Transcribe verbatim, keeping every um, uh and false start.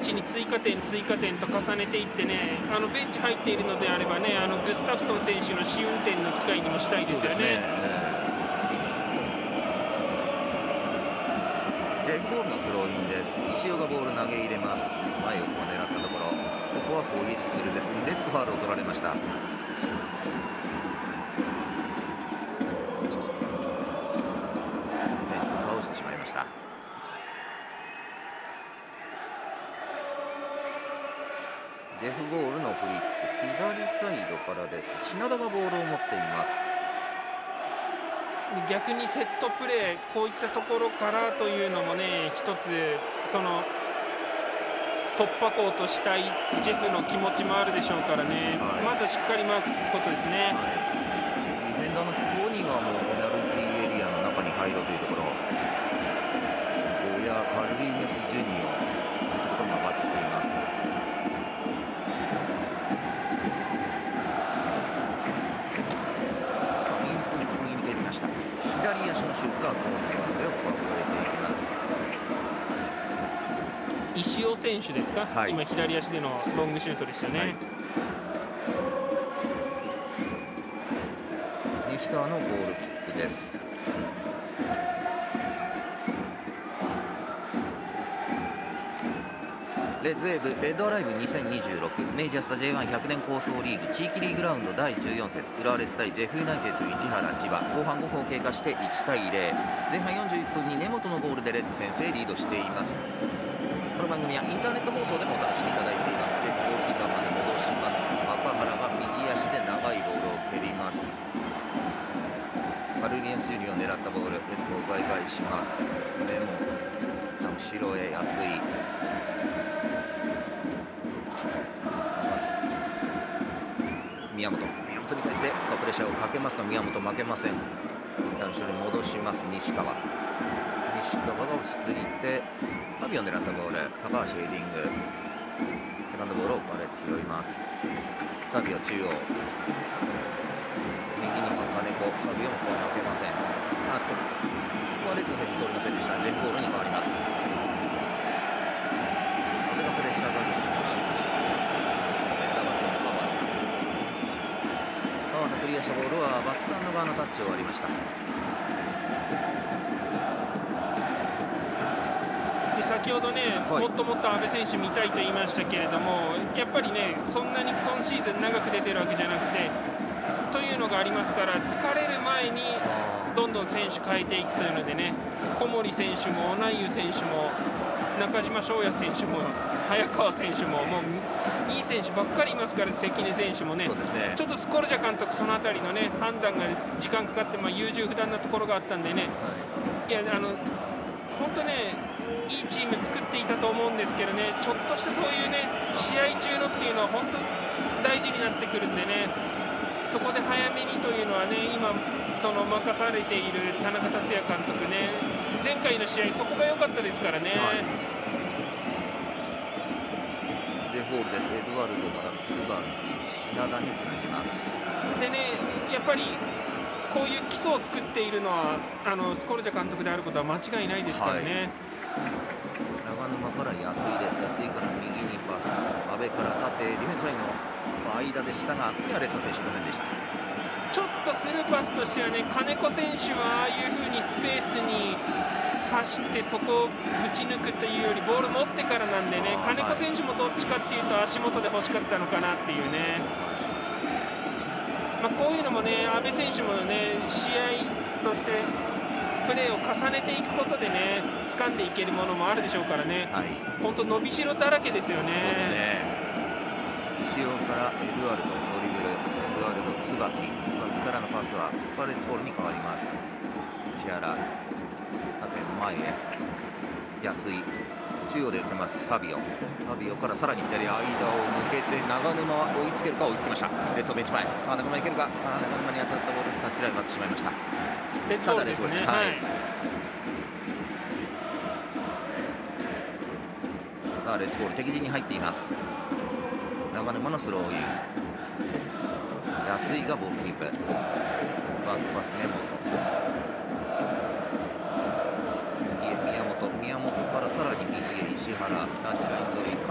ちに追加点、追加点と重ねていってね、あのベンチ入っているのであればね、あのグスタフソン選手の試運転の機会にもしたいですよね。 ジェフボールのスローインです。石尾がボール投げ入れます。前を狙ったところ、ここはホイッスルです。レッツファウルを取られました。選手を倒してしまいました。ジェフボールのフリック、左サイドからです。品田がボールを持っています。 逆にセットプレー、こういったところからというのもね、一つその突破口としたいジェフの気持ちもあるでしょうからね、はい、まずはしっかりマークつくことですね。 はい、ディフェンダーのキホニはもうペナルティーエリアの中に入ろうというところ、ゴヤ・カルリーネス・ジュニオというところも上がってきています。右に蹴りました。左足のシュートはコースの上を越えていきます。 石尾選手ですか、はい、今左足でのロングシュートでしたね、はい、 西川のゴールキックです。レッドウェーブレッドアライブにせんにじゅうろくメイジャースタ ジェイワンひゃく 年構想リーグ地域リーグラウンドだいじゅうよん節浦和レッズ対ジェフユナイテッド市原千葉、後半ごふんを経過していちたいゼロ、前半よんじゅういっぷんに根本のゴールでレッズ先制リードしています。この番組はインターネット放送でもお楽しみいただいています。ジェフゴールキーパーまで戻します。赤原が右足で長いボールを蹴ります。カルリエンスユニを狙ったボール、レッズを奪い返します。でも後ろへ安い宮本、宮本に対してプレッシャーをかけますが宮本負けません。後ろに戻します。西川西川が落ち着いてサビを狙ったボール、高橋ヘディング、セカンドボールをバレッツ拾います。サビオ中央、右のが金子、サビオもこれ負けません。あとここはレッツの選手通りませんでした。ジェフボールに変わります。これがプレッシャーかけていきます。クリアしたボールはバックスタンド側のタッチを割りました。 で先ほどね、はい、もっともっと阿部選手見たいと言いましたけれども、やっぱりねそんなに今シーズン長く出てるわけじゃなくてというのがありますから、疲れる前にどんどん選手変えていくというのでね、小森選手もオナイユ選手も中島翔也選手も早川選手ももういい選手ばっかりいますから、関根選手も ね, そうですねちょっとスコルジャ監督そのあたりの、ね、判断が時間かかって、まあ、優柔不断なところがあったんでね、いやあの本当ねいいチーム作っていたと思うんですけどね、ちょっとしたそういうね試合中のっていうのは本当大事になってくるんでね、そこで早めにというのはね、今その任されている田中達也監督ね、前回の試合そこが良かったですからね、はい、 ジェフボールです。エドワルドから椿、品田につなぎます。 でね、やっぱりこういう基礎を作っているのはあのスコルジャ監督であることは間違いないですからね、 はい、長沼から安井です。安井から右にパス、阿部から縦、ディフェンスラインの間でしたが、レッツの選手いませんでした。 ちょっとスルーパスとしてはね、金子選手はああいう風にスペースに走ってそこをぶち抜くというよりボール持ってからなんでね、金子選手もどっちかっていうと足元で欲しかったのかなっていうね、まあ、こういうのもね阿部選手もね試合そしてプレーを重ねていくことでね掴んでいけるものもあるでしょうからね、はい、本当伸びしろだらけですよね。 そうですね。石尾からエドワルド、ドリブル、エドワルド、椿、椿からのパスはパレットボールに変わります。石原、縦前へ、安井、中央で受けます。サビオ、サビオからさらに左間を抜けて長沼は追いつけるか、追いつきました。レッツのベンチ前、さあ中沼いけるか、あ中沼に当たったボールタッチライン割ってしまいました。 レッツボールですね。はい、 さあレッツボール敵陣に入っています。長沼のスローイン、安井がボールキープ、バックパス根本、右へ宮本、宮本からさらに右へ石原、タッチライン沿い